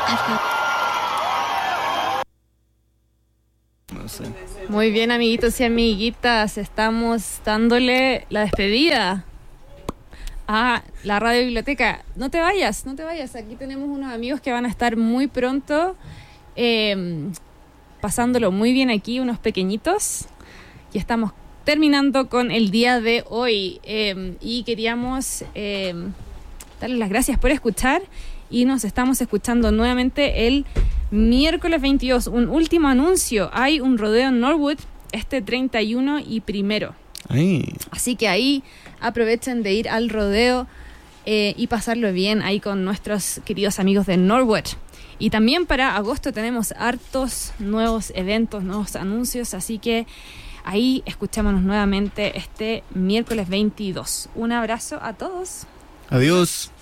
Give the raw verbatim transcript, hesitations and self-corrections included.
No sé. Muy bien, amiguitos y amiguitas, estamos dándole la despedida a la Radio Biblioteca. No te vayas, no te vayas. Aquí tenemos unos amigos que van a estar muy pronto eh, pasándolo muy bien aquí, unos pequeñitos. Y estamos terminando con el día de hoy. Eh, y queríamos eh, darles las gracias por escuchar. Y nos estamos escuchando nuevamente el miércoles veintidós. Un último anuncio. Hay un rodeo en Norwood este treinta y uno y primero. Ay. Así que ahí aprovechen de ir al rodeo eh, y pasarlo bien ahí con nuestros queridos amigos de Norwood. Y también para agosto tenemos hartos nuevos eventos, nuevos anuncios. Así que ahí escuchámonos nuevamente este miércoles veintidós. Un abrazo a todos. Adiós.